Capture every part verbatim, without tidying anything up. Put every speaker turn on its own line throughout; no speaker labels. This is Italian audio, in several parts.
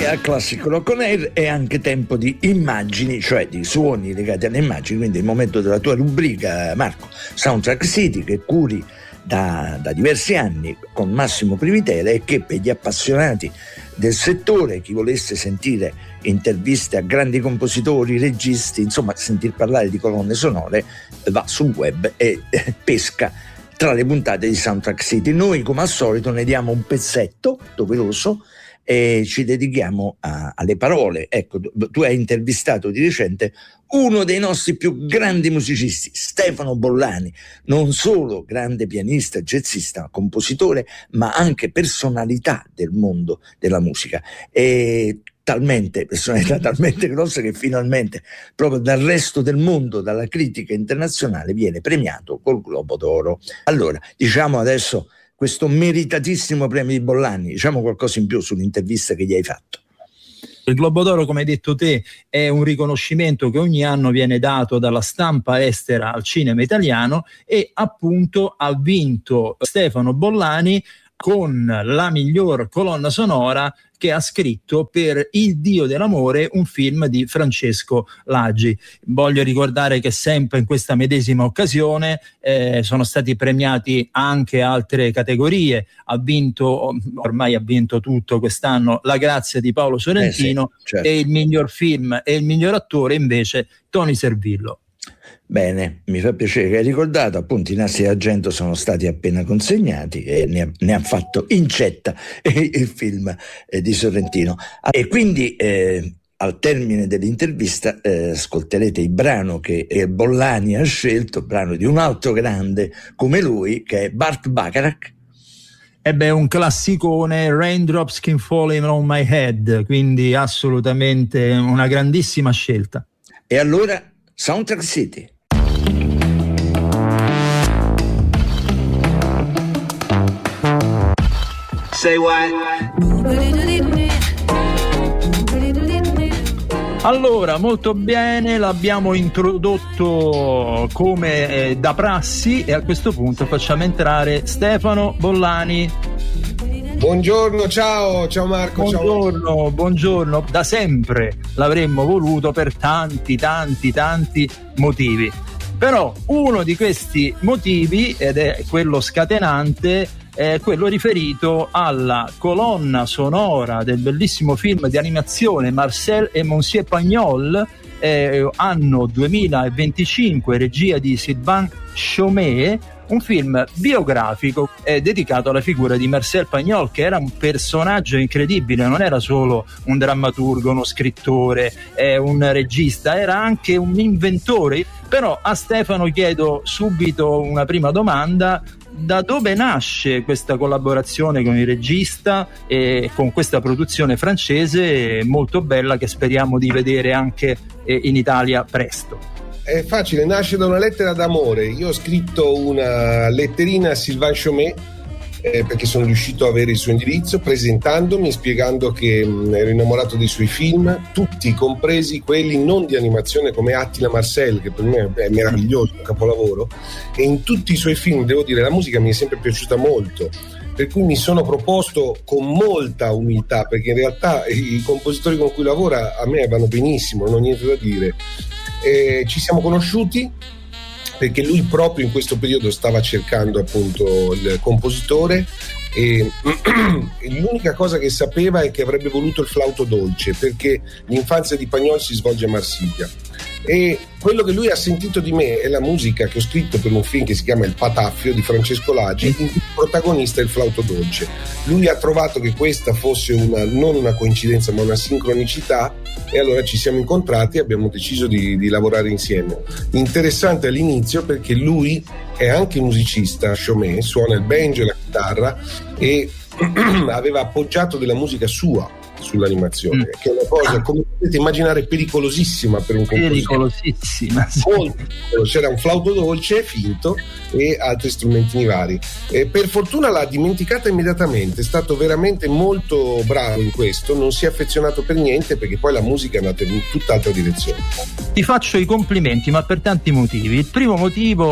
a Classic Rock On Air è anche tempo di immagini, cioè di suoni legati alle immagini, quindi il momento della tua rubrica, Marco, Soundtrack City, che curi da, da diversi anni con Massimo Privitera e che per gli appassionati del settore, chi volesse sentire interviste a grandi compositori, registi, insomma sentir parlare di colonne sonore, va sul web e eh, pesca tra le puntate di Soundtrack City. Noi come al solito ne diamo un pezzetto doveroso e ci dedichiamo a, alle parole. Ecco, tu hai intervistato di recente uno dei nostri più grandi musicisti, Stefano Bollani, non solo grande pianista, jazzista, compositore, ma anche personalità del mondo della musica. E talmente, personalità talmente grossa che finalmente proprio dal resto del mondo, dalla critica internazionale, viene premiato col Globo d'Oro. Allora, diciamo adesso questo meritatissimo premio di Bollani, diciamo qualcosa in più sull'intervista che gli hai fatto.
Il Globo d'Oro, come hai detto te, è un riconoscimento che ogni anno viene dato dalla stampa estera al cinema italiano e appunto ha vinto Stefano Bollani con la miglior colonna sonora che ha scritto per Il Dio dell'amore, un film di Francesco Laggi. Voglio ricordare che sempre in questa medesima occasione eh, sono stati premiati anche altre categorie. Ha vinto, ormai ha vinto tutto quest'anno, La grazia di Paolo Sorrentino, eh sì, certo. E il miglior film e il miglior attore invece Tony Servillo.
Bene, mi fa piacere che hai ricordato, appunto i nastri d'argento sono stati appena consegnati e ne ha, ne ha fatto incetta eh, il film eh, di Sorrentino. E quindi eh, al termine dell'intervista eh, ascolterete il brano che eh, Bollani ha scelto, brano di un altro grande come lui, che è Burt Bacharach.
E beh, un classicone, Raindrops Keep Falling on My Head, quindi assolutamente una grandissima scelta.
E allora Soundtrack City.
Say what?
Allora, molto bene, l'abbiamo introdotto come eh, da prassi e a questo punto facciamo entrare Stefano Bollani.
Buongiorno, ciao, ciao Marco.
Buongiorno,
ciao.
buongiorno. Da sempre l'avremmo voluto per tanti, tanti, tanti motivi. Però uno di questi motivi, ed è quello scatenante, è quello riferito alla colonna sonora del bellissimo film di animazione Marcel et Monsieur Pagnol, eh, anno duemilaventicinque, regia di Sylvain Chomet, un film biografico eh, dedicato alla figura di Marcel Pagnol, che era un personaggio incredibile, non era solo un drammaturgo, uno scrittore, eh, un regista, era anche un inventore. Però a Stefano chiedo subito una prima domanda: da dove nasce questa collaborazione con il regista e con questa produzione francese molto bella che speriamo di vedere anche eh, in Italia presto?
È facile, nasce da una lettera d'amore. Io ho scritto una letterina a Sylvain Chomet eh, perché sono riuscito a avere il suo indirizzo, presentandomi e spiegando che mh, ero innamorato dei suoi film, tutti compresi quelli non di animazione come Attila Marcel, che per me è meraviglioso, un capolavoro, e in tutti i suoi film, devo dire, la musica mi è sempre piaciuta molto, per cui mi sono proposto con molta umiltà, perché in realtà i compositori con cui lavora a me vanno benissimo, non ho niente da dire. Eh, ci siamo conosciuti perché lui proprio in questo periodo stava cercando appunto il compositore e l'unica cosa che sapeva è che avrebbe voluto il flauto dolce, perché l'infanzia di Pagnol si svolge a Marsiglia e quello che lui ha sentito di me è la musica che ho scritto per un film che si chiama Il Pataffio di Francesco Laggi, in cui il protagonista è il flauto dolce. Lui ha trovato che questa fosse una, non una coincidenza ma una sincronicità, e allora ci siamo incontrati e abbiamo deciso di, di lavorare insieme. Interessante all'inizio perché lui è anche musicista, Chomet, suona il banjo e la chitarra e aveva appoggiato della musica sua sull'animazione, mm. che è una cosa, come potete immaginare, pericolosissima per un compositore.
Pericolosissima, sì.
Molto. C'era un flauto dolce finto e altri strumentini vari. E per fortuna l'ha dimenticata immediatamente, è stato veramente molto bravo in questo, non si è affezionato per niente, perché poi la musica è andata in tutt'altra direzione.
Ti faccio i complimenti, ma per tanti motivi. Il primo motivo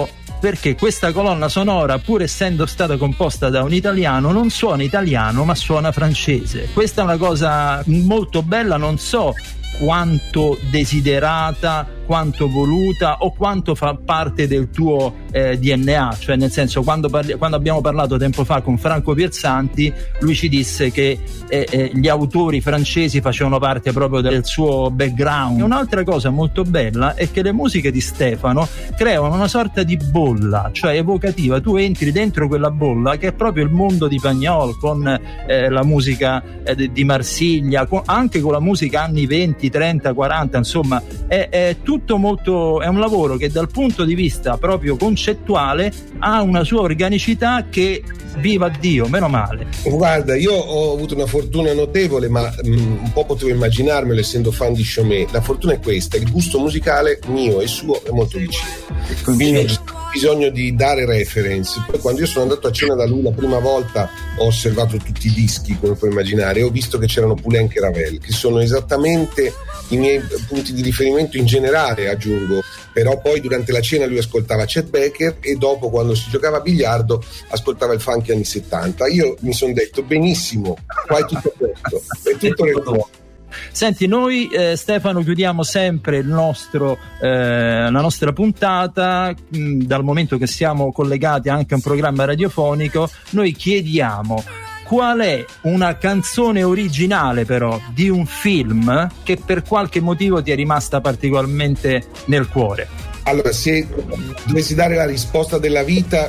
perché questa colonna sonora, pur essendo stata composta da un italiano, non suona italiano ma suona francese. Questa è una cosa molto bella, non so quanto desiderata, quanto voluta o quanto fa parte del tuo eh, D N A, cioè nel senso, quando, parli- quando abbiamo parlato tempo fa con Franco Pierzanti, lui ci disse che eh, eh, gli autori francesi facevano parte proprio del suo background. E un'altra cosa molto bella è che le musiche di Stefano creano una sorta di bolla, cioè evocativa. Tu entri dentro quella bolla che è proprio il mondo di Pagnol, con eh, la musica eh, di Marsiglia, con, anche con la musica anni venti, trenta, quaranta, insomma è, è tutto molto, è un lavoro che dal punto di vista proprio concettuale ha una sua organicità che, viva Dio, meno male.
Guarda, io ho avuto una fortuna notevole, ma mh, un po' potevo immaginarmelo essendo fan di Chomé. La fortuna è questa: il gusto musicale mio e suo è molto vicino, quindi ho bisogno di dare reference. Poi quando io sono andato a cena da lui la prima volta ho osservato tutti i dischi, come puoi immaginare, e ho visto che c'erano Poulenc e Ravel, che sono esattamente i miei punti di riferimento in generale, aggiungo. Però poi durante la cena lui ascoltava Chet Baker e dopo, quando si giocava a biliardo, ascoltava il funk anni settanta. Io mi sono detto benissimo, qua è tutto questo, è tutto nel nuovo.
Senti, noi eh, Stefano chiudiamo sempre il nostro, eh, la nostra puntata, mh, dal momento che siamo collegati anche a un programma radiofonico, noi chiediamo qual è una canzone originale però di un film che per qualche motivo ti è rimasta particolarmente nel cuore.
Allora, se dovessi dare la risposta della vita,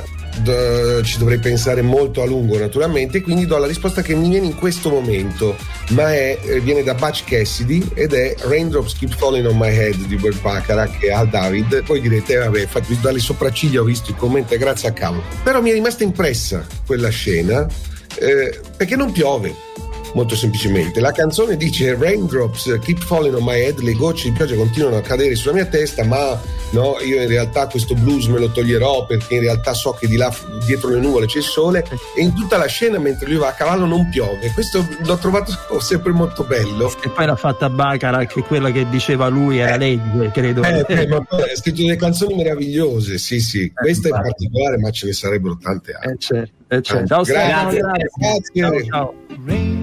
d- ci dovrei pensare molto a lungo naturalmente, quindi do la risposta che mi viene in questo momento, ma è, viene da Butch Cassidy ed è Raindrops Keep Falling on My Head di Burt Bacharach e Al David. Poi direte, vabbè, fatto dalle sopracciglia, ho visto il commento, e grazie a cavolo, però mi è rimasta impressa quella scena eh, perché non piove. Molto semplicemente la canzone dice Raindrops keep falling on my head, le gocce di pioggia continuano a cadere sulla mia testa, ma no, io in realtà questo blues me lo toglierò perché in realtà so che di là dietro le nuvole c'è il sole. E in tutta la scena mentre lui va a cavallo non piove. Questo l'ho trovato sempre molto bello.
E poi l'ha fatta Bacharach, che quella che diceva lui era eh, legge, credo.
Eh, eh, ma poi ha scritto delle canzoni meravigliose, sì sì, eh, questa in particolare, ma ce ne sarebbero tante altre.
Eh, certo, eh, certo. Ciao,
grazie,
grazie.
grazie.
Ciao, ciao.